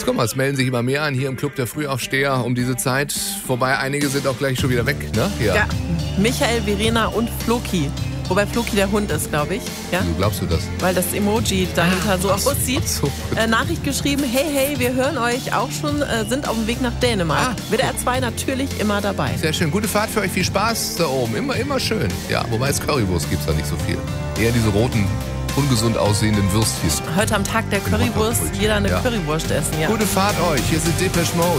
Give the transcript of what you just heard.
guck mal, es melden sich immer mehr an hier im Club der Frühaufsteher um diese Zeit. Wobei einige sind auch gleich schon wieder weg, ne? Ja, Michael, Verena und Floki. Wobei Floki der Hund ist, glaube ich. Ja? Wieso glaubst du das? Weil das Emoji dahinter so aussieht. So. Nachricht geschrieben, hey, wir hören euch auch schon, sind auf dem Weg nach Dänemark. WDR 2 natürlich immer dabei. Sehr schön. Gute Fahrt für euch, viel Spaß da oben. Immer schön. Ja, wobei es Currywurst gibt es da nicht so viel. Eher diese roten, ungesund aussehenden Würstchen. Heute am Tag der Currywurst, jeder eine Currywurst essen. Ja. Gute Fahrt euch. Hier sind Depeche Mode.